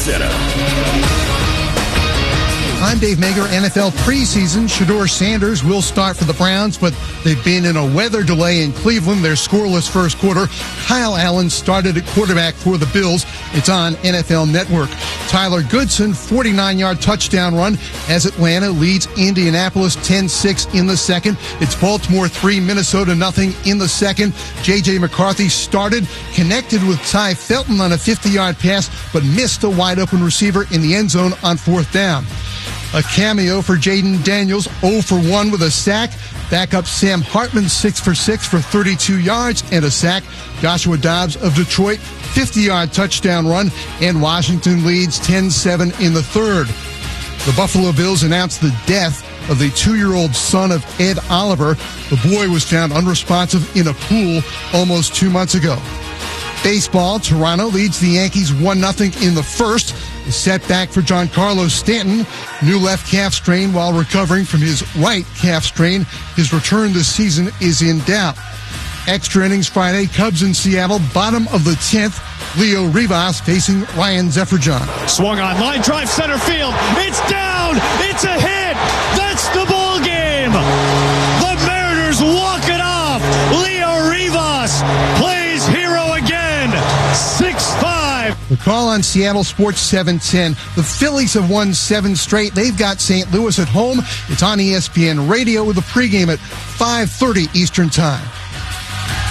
Center. I'm Dave Mager. NFL preseason. Shedeur Sanders will start for the Browns, but they've been in a weather delay in Cleveland. Their scoreless first quarter. Kyle Allen started at quarterback for the Bills. It's on NFL Network. Tyler Goodson, 49-yard touchdown run as Atlanta leads Indianapolis 10-6 in the second. It's Baltimore 3, Minnesota nothing in the second. J.J. McCarthy started, connected with Ty Felton on a 50-yard pass, but missed a wide-open receiver in the end zone on fourth down. A cameo for Jaden Daniels, 0 for 1 with a sack. Backup Sam Hartman, 6 for 6 for 32 yards and a sack. Joshua Dobbs of Detroit, 50-yard touchdown run, and Washington leads 10-7 in the third. The Buffalo Bills announced the death of the 2-year-old son of Ed Oliver. The boy was found unresponsive in a pool almost 2 months ago. Baseball, Toronto leads the Yankees 1-0 in the first. A setback for Giancarlo Stanton. New left calf strain while recovering from his right calf strain. His return this season is in doubt. Extra innings Friday, Cubs in Seattle, bottom of the 10th. Leo Rivas facing Ryan Zefferjon. Swung on, line drive center field. It's down! It's a hit! That's the ball game! The Mariners walk it off! Leo Rivas plays hero again! 6-5. The call on Seattle Sports 710. The Phillies have won 7 straight. They've got St. Louis at home. It's on ESPN Radio with a pregame at 5:30 Eastern Time.